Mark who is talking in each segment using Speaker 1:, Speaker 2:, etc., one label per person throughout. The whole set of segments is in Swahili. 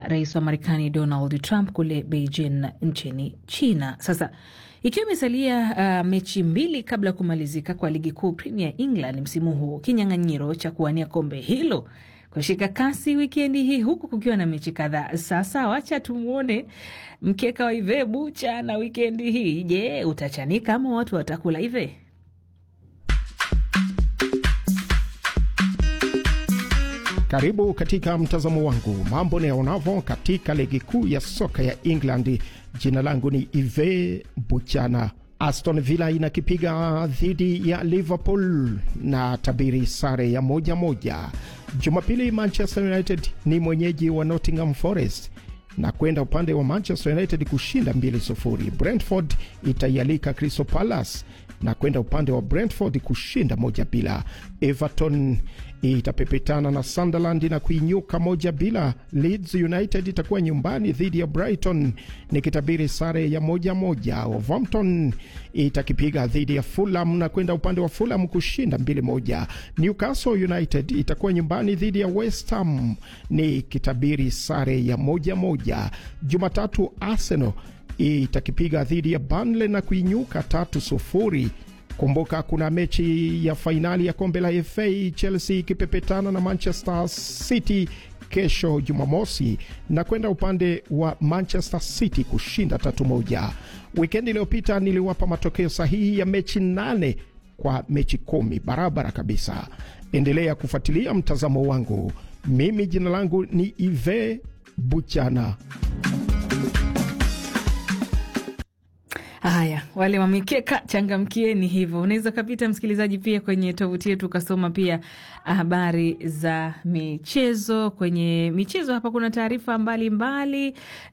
Speaker 1: rais wa Marekani Donald Trump kule Beijing nchini China. Sasa ikiwa imesalia mechi 2 kabla kumalizika kwa ligi kuu Premier England msimu huu, kinyang'anyiro cha kuwania kombe hilo kushika kasi wikendi hii, huku kukiwa na mechi kadhaa. Sasa wacha tumuone mkeka wa Ive Bucha na wikendi hii. Je, utachanika ama watu watakula Ive?
Speaker 2: Karibu katika mtazamo wangu. Mambo nayaonavyo katika ligi kuu ya soka ya England. Jina langu ni Ive Buchana. Aston Villa inakipiga dhidi ya Liverpool na tabiri sare ya 1-1. Jumapili Manchester United ni mwenyeji wa Nottingham Forest na kwenda upande wa Manchester United kushinda 2-0. Brentford itaialika Crystal Palace na kwenda upande wa Brentford kushinda 1-0. Everton itapepetana na Sunderland na kuinyuka 1-0. Leeds United itakuwa nyumbani dhidi ya Brighton nikitabiri sare ya 1-1. Wolverhampton itakipiga dhidi ya Fulham na kwenda upande wa Fulham kushinda 2-1. Newcastle United itakuwa nyumbani dhidi ya West Ham nikitabiri sare ya 1-1. Jumatatu Arsenal itakipiga dhidi ya Burnley na kuinyuka 3-0. Kumbuka kuna mechi ya fainali ya kombe la FA, Chelsea ikipepetana na Manchester City kesho Jumamosi na kwenda upande wa Manchester City kushinda 3-1. Wikendi iliyopita niliwapa matokeo sahihi ya mechi 8 kwa mechi 10 barabara kabisa. Endelea kufuatilia mtazamo wangu. Mimi jina langu ni Ive Buchana.
Speaker 1: Haya, wale wamekeka changamkieni hivyo. Unaweza kapita msikilizaji pia kwenye tovuti yetu ukasoma pia habari za michezo. Kwenye michezo hapa kuna taarifa mbalimbali.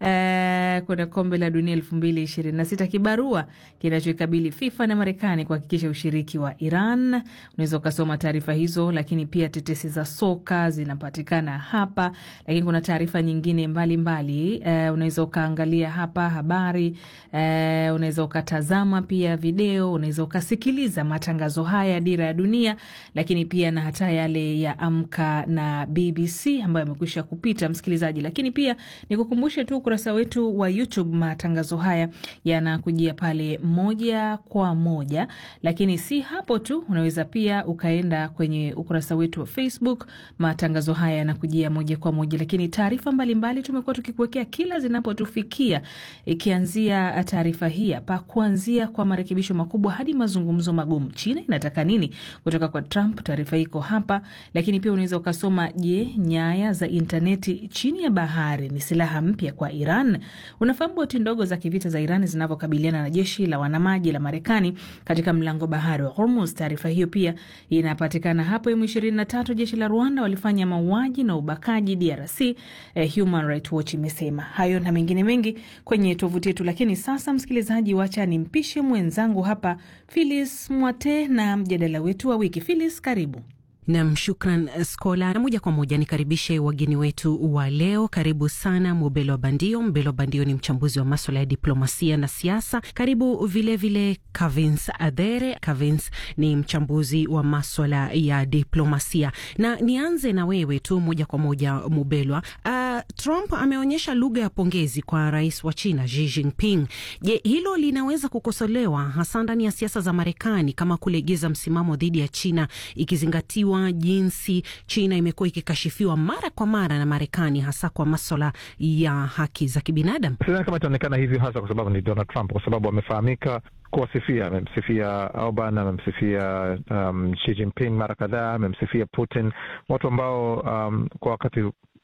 Speaker 1: Kuna kombe la dunia 2026, kibarua kinachoikabili FIFA na Marekani kuhakikisha ushiriki wa Iran. Unaweza ukasoma taarifa hizo, lakini pia tetesi za soka zinapatikana hapa. Lakini kuna taarifa nyingine mbalimbali. Unaweza ukaangalia hapa habari, unaweza ukatazama pia video, unaweza ukasikiliza matangazo haya Dira ya Dunia, lakini pia na hata yale ya Amka na BBC ambayo yamekwisha kupita msikilizaji. Lakini pia nikukumbushe tu ukurasa wetu wa YouTube, matangazo haya yanakujia pale moja kwa moja. Lakini si hapo tu, unaweza pia ukaenda kwenye ukurasa wetu wa Facebook, matangazo haya yanakujia moja kwa moja. Lakini taarifa mbalimbali tumekuwa tukikuwekea kila zinapotufikia, ikianzia taarifa hii hapa, kuanzia kwa marekebisho makubwa hadi mazungumzo magumu. China inataka nini kutoka kwa Trump? Taarifa iko hapa. Lakini pia unaweza ukasoma, je, nyaya za interneti chini ya bahari ni silaha mpya kwa Iran? Unafahamu boti ndogo za kivita za Iran zinavyokabiliana na jeshi la wanamaji la Marekani katika mlango bahari wa Hormuz? Taarifa hiyo pia inapatikana hapo. M23, jeshi la Rwanda walifanya mauaji na ubakaji DRC, Human Rights Watch imesema. Hayo na mengine mengi kwenye tovuti yetu. Lakini sasa msikilizaji, wacha nimpishe mwenzangu hapa Phyllis Mwate na mjadala wetu wa wiki. Phyllis, karibu.
Speaker 3: Nam, shukran Skola. Na moja kwa moja nikaribishe wageni wetu wa leo. Karibu sana Mubelo Bandio. Mubelo Bandio ni mchambuzi wa masuala ya diplomasia na siasa. Karibu vile Kavins Adhere. Kavins ni mchambuzi wa masuala ya diplomasia. Na nianze na wewe tu moja kwa moja Mubelwa. Trump ameonyesha lugha ya pongezi kwa rais wa China Xi Jinping. Je, hilo linaweza kukosolewa hasa ndani ya siasa za Marekani kama kulegeza msimamo dhidi ya China, ikizingatiwa jinsi China imekuwa ikikashifiwa mara kwa mara na Marekani hasa kwa masuala ya haki za kibinadamu?
Speaker 4: Sidhani kama itaonekana hivyo, hasa kwa sababu ni Donald Trump, kwa sababu amefahamika kuwasifia. Amemsifia Obama, amemsifia Xi Jinping mara kadhaa, amemsifia Putin, watu ambao kwa wakati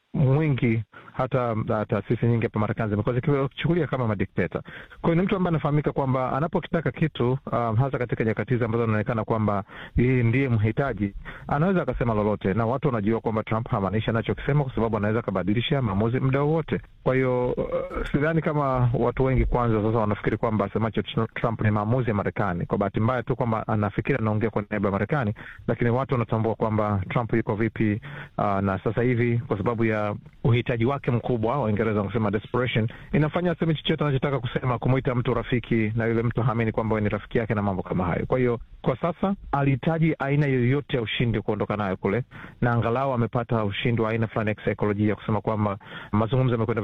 Speaker 4: mwingi hata taasisi nyingi hapa Marekani zimekuwa zikichukulia kama madikteta. Kwa hiyo ni mtu ambaye anafahamika kwamba anapokitaka kitu, hasa katika nyakati ambazo inaonekana kwamba yeye ndiye mhitaji, anaweza akasema lolote, na watu wanajua kwamba Trump hamaanisha anachokisema, kwa sababu anaweza kubadilisha maamuzi muda wote. Kwa hiyo sidhani kama watu wengi kwanza sasa wanafikiri kwamba semacho Trump ni maamuzi ya Marekani. Kwa bahati mbaya tu kwamba anafikiri anaongea kwa niaba ya Marekani, lakini watu wanatambua kwamba Trump yuko vipi, na sasa hivi kwa sababu ya uhitaji wake mkubwa, Waingereza wanasema desperation, inafanya aseme chochote anachotaka kusema, kumuita mtu rafiki na yule mtu haamini kwamba ni rafiki yake na mambo kama hayo. Kwa hiyo kwa sasa alihitaji aina yoyote ya ushindi kuondoka nayo kule, na angalau amepata ushindi wa aina fulani ya kisaikolojia kusema kwamba mazungumzo yamekwenda